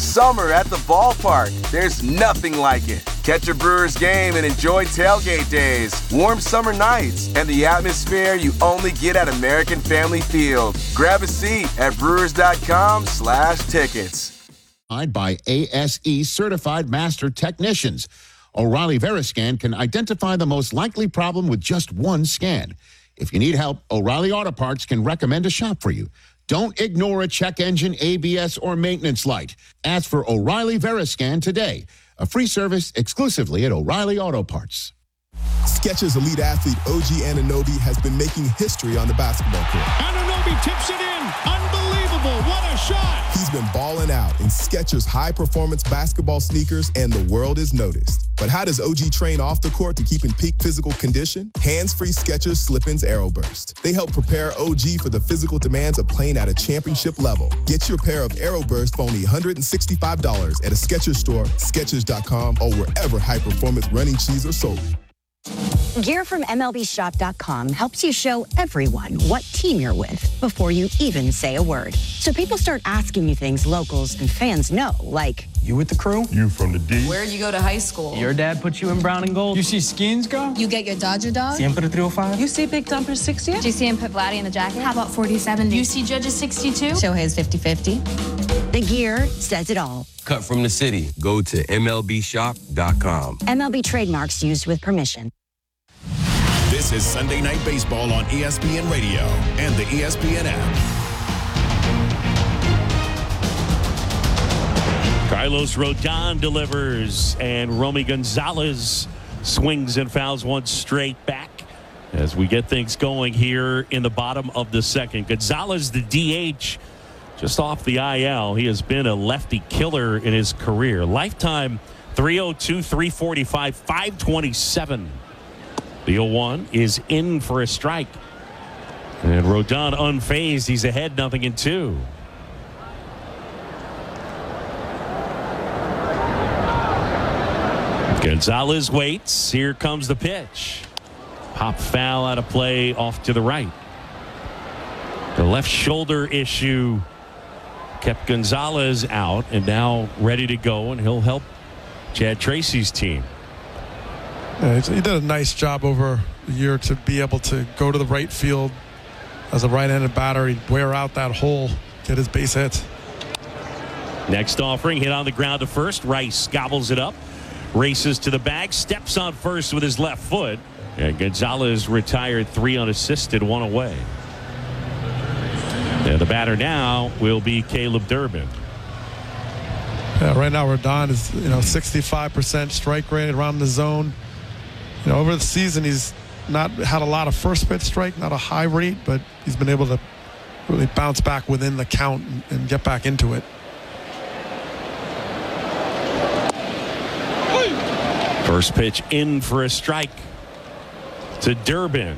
summer at the ballpark. There's nothing like it. Catch a Brewers game and enjoy tailgate days, warm summer nights, and the atmosphere you only get at American Family Field. Grab a seat at brewers.com/tickets. By ASE Certified Master Technicians. O'Reilly Veriscan can identify the most likely problem with just one scan. If you need help, O'Reilly Auto Parts can recommend a shop for you. Don't ignore a check engine, ABS, or maintenance light. Ask for O'Reilly Veriscan today. A free service exclusively at O'Reilly Auto Parts. Skechers elite athlete OG Anunoby has been making history on the basketball court. Anunoby tips it in. Unbelievable. What a shot. He's been balling out in Skechers high-performance basketball sneakers, and the world has noticed. But how does OG train off the court to keep in peak physical condition? Hands-free Skechers Slip-ins AeroBurst. They help prepare OG for the physical demands of playing at a championship level. Get your pair of AeroBurst for only $165 at a Skechers store, Skechers.com, or wherever high-performance running shoes are sold. Gear from MLBshop.com helps you show everyone what team you're with before you even say a word. So people start asking you things locals and fans know, like, you with the crew? You from the D? Where'd you go to high school? Your dad put you in brown and gold? You see Skins go? You get your Dodger dog? Siempre 305? You see Big Dumper 60? Did you see him put Vladdy in the jacket? How about 40-70? You see Judges 62? Shohei's 50-50. the gear says it all. Cut from the city. Go to MLBshop.com. MLB trademarks used with permission. This is Sunday Night Baseball on ESPN Radio and the ESPN app. Carlos Rodon delivers, and Romy Gonzalez swings and fouls one straight back as we get things going here in the bottom of the second. Gonzalez, the DH, just off the IL. He has been a lefty killer in his career. Lifetime 302, 345, 527. The 0-1 is in for a strike. And Rodon unfazed. He's ahead 0-2. Gonzalez waits. Here comes the pitch. Pop foul out of play off to the right. The left shoulder issue kept Gonzalez out and now ready to go, and he'll help Chad Tracy's team. Yeah, he did a nice job over the year to be able to go to the right field as a right-handed batter. He'd wear out that hole, get his base hits. Next offering, hit on the ground to first. Rice gobbles it up, races to the bag, steps on first with his left foot. And Gonzalez retired 3 unassisted, 1 away. And the batter now will be Caleb Durbin. Yeah, right now Rodon is 65% strike rate around the zone. Over the season he's not had a lot of first pitch strike, not a high rate, but he's been able to really bounce back within the count and get back into it. First pitch in for a strike to Durbin.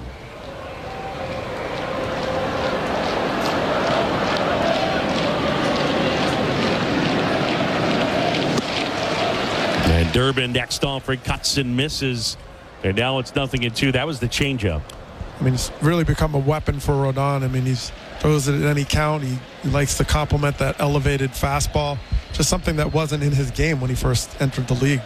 And Durbin next offering cuts and misses. And now it's 0-2. That was the changeup. I mean, it's really become a weapon for Rodon. I mean, he throws it at any count. He likes to complement that elevated fastball. Just something that wasn't in his game when he first entered the league.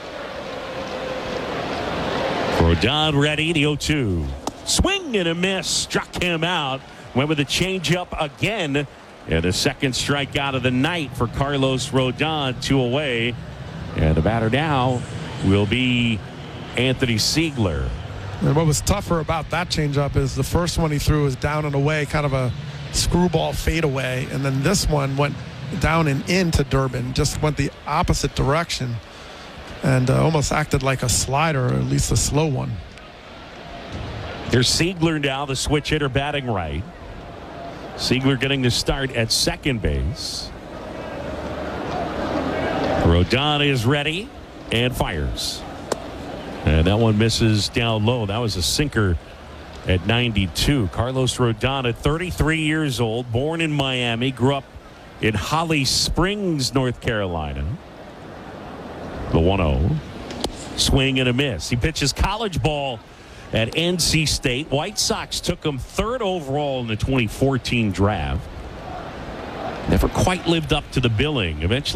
Rodon ready, the 0-2. Swing and a miss. Struck him out. Went with a changeup again. And a second strikeout of the night for Carlos Rodon. 2 away. And the batter now will be Anthony Siegler. And what was tougher about that changeup is the first one he threw was down and away, kind of a screwball fadeaway. And then this one went down and into Durbin, just went the opposite direction. And almost acted like a slider, or at least a slow one. Here's Siegler now, the switch hitter batting right. Siegler getting the start at second base. Rodon is ready and fires. And that one misses down low. That was a sinker at 92. Carlos Rodon at 33 years old, born in Miami, grew up in Holly Springs, North Carolina. The 1-0. Swing and a miss. He pitches college ball at NC State. White Sox took him 3rd overall in the 2014 draft. Never quite lived up to the billing. Eventually